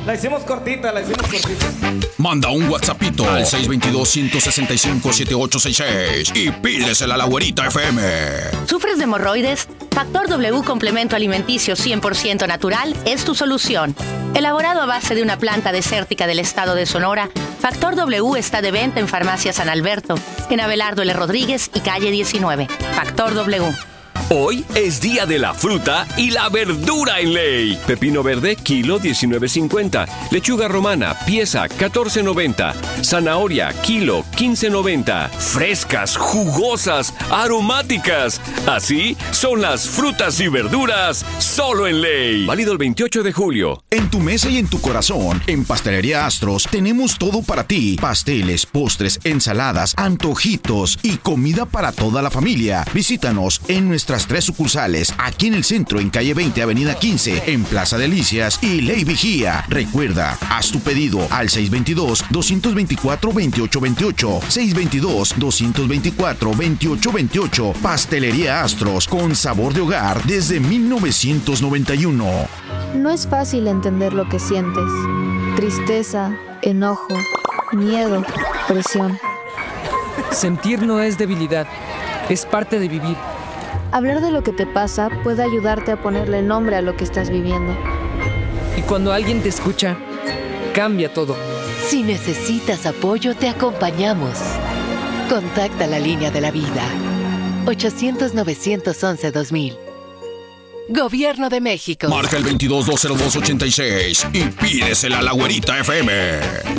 La hicimos cortita, Manda un WhatsAppito al 622-165-7866 y pídesela a la Güerita FM. ¿Sufres de hemorroides? Factor W Complemento Alimenticio 100% natural es tu solución. Elaborado a base de una planta desértica del estado de Sonora, Factor W está de venta en Farmacia San Alberto, en Abelardo L. Rodríguez y calle 19. Factor W. Hoy es día de la fruta y la verdura en Ley. Pepino verde, kilo 19.50. Lechuga romana, pieza 14.90. Zanahoria, kilo 15.90. Frescas, jugosas, aromáticas. Así son las frutas y verduras solo en Ley. Válido el 28 de julio. En tu mesa y en tu corazón, en Pastelería Astros, tenemos todo para ti. Pasteles, postres, ensaladas, antojitos y comida para toda la familia. Visítanos en nuestras 3 sucursales, aquí en el centro, en calle 20, avenida 15, en Plaza Delicias y Ley Vigía. Recuerda, haz tu pedido al 622-224-2828, 622-224-2828. Pastelería Astros, con sabor de hogar desde 1991. No es fácil entender lo que sientes. Tristeza, enojo, miedo, presión. Sentir no es debilidad, es parte de vivir. Hablar de lo que te pasa puede ayudarte a ponerle nombre a lo que estás viviendo. Y cuando alguien te escucha, cambia todo. Si necesitas apoyo, te acompañamos. Contacta la línea de la vida. 800-911-2000. Gobierno de México. Marca el 22-202-86 y pídesela a la Güerita FM.